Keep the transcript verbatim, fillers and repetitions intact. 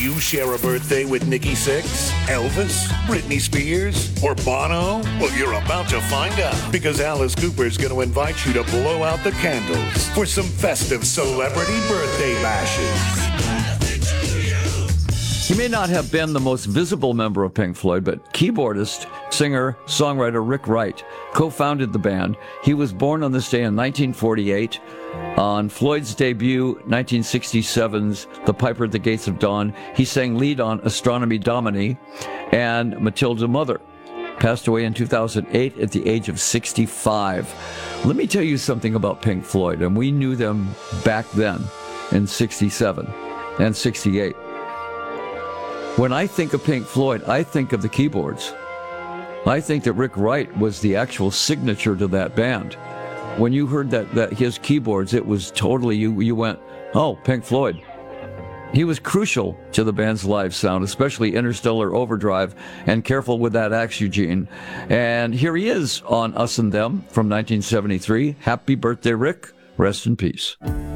you share a birthday with Nikki Sixx, Elvis, Britney Spears, or Bono? Well, you're about to find out, because Alice Cooper's going to invite you to blow out the candles for some festive celebrity birthday bashes. He may not have been the most visible member of Pink Floyd, but keyboardist, singer, songwriter Rick Wright co-founded the band. He was born on this day in nineteen forty-eight. On Floyd's debut, nineteen sixty-seven's The Piper at the Gates of Dawn, he sang lead on Astronomy Domini and Matilda Mother. Passed away in two thousand eight at the age of sixty-five. Let me tell you something about Pink Floyd, and we knew them back then in sixty-seven and sixty-eight. When I think of Pink Floyd, I think of the keyboards. I think that Rick Wright was the actual signature to that band. When you heard that, that his keyboards, it was totally, you, you went, oh, Pink Floyd. He was crucial to the band's live sound, especially Interstellar Overdrive and Careful with That Axe, Eugene. And here he is on Us and Them from nineteen seventy-three. Happy birthday, Rick. Rest in peace.